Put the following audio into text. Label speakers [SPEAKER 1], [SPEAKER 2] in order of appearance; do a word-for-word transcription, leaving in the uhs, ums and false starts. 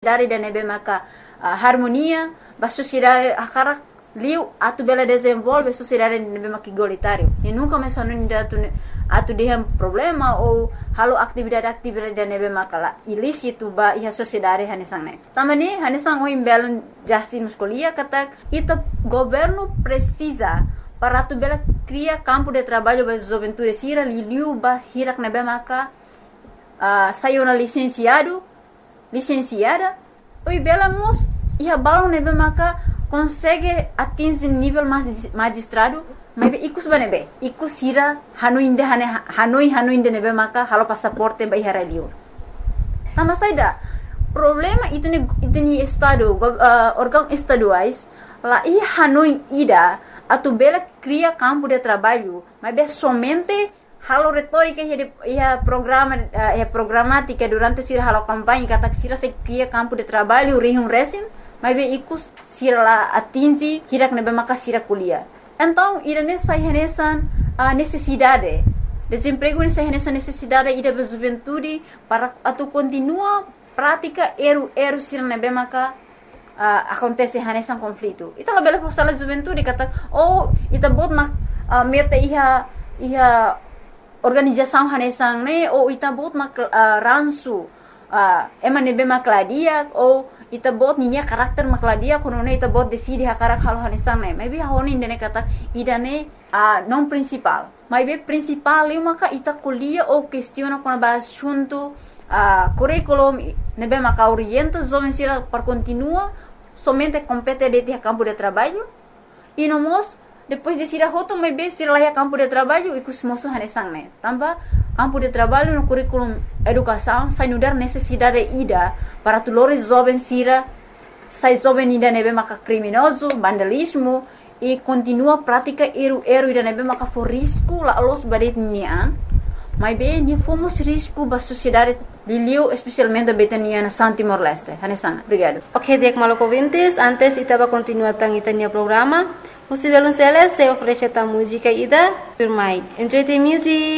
[SPEAKER 1] sociedade da nebe maka uh, harmonia, ba sociedade akarak liu atu bela desenvolve sociedade nebe maka igualitário. E nunca mais anu inda atu atu dihem problema ou halo atividade-atividade da nebe maka la ilícito ba iha sociedade hanesang ne. Tamani hanesang o imbelan Justin Muscolia kata ita governo precisa para tu bela criar campo de trabalho para juventude sira liu ba hirak nebe maka uh, saiu na licenciado licenciada oi bela mos iha balon nebe maka consegue atingir nível magistrado mas ikus banebe ikus hira hanoi inde hane hanoi hanoi inde nebe maka halo passaporte ba iha liur tama saida problema itene itene estado uh, órgão estaduais lá iha hanoi ida atu bela cria campo de trabalho mas be somente halo retórica e programa e programática durante sira halo campanha kata sira se cria campo de trabalho rihum resim mas be ikus sira lá atingi hirak nebe maka sira kuliah então ira nessa renesan a necessidade desemprego nessa renesan necessidade ida be juventude para atu continua prática eru eru sira nebe maka uh, acontece renesan conflito ita la bela força juventude kata oh ita bot mak uh, meta iha iha organização hanesang ne ou ita bot mak uh, ransu uh, ema nebe makladia ou ita bot ninya karakter makladia kono ne ita bot decide hakarak halo hanesang ne maybe honi ndene kata idane uh, non principal maybe principal eu maka ita kuliah ou questiona kono ba assunto uh, curriculum nebe maka orienta jovem sira para continua somente compete de ter campo de trabalho e no mos depois de sira hoto maybe sira lá campo de trabalho e kus moso hanesang ne tamba campo de trabalho no curriculum educação sai nudar necessidade ida para tulores jovens sira sai jovem ida nebe maka criminoso vandalismo e continua prática eru eru ida nebe maka for risco la los badet nian mas bem ni fomos risco ba sociedade Liliu especialmente betania na Santi Timor-Leste. Hanesang, obrigado.
[SPEAKER 2] Ok, dek malok ouvintes, antes itaba continuar tang itania programa. Você vê se oferece a música ida, firmai. Enjoy the music.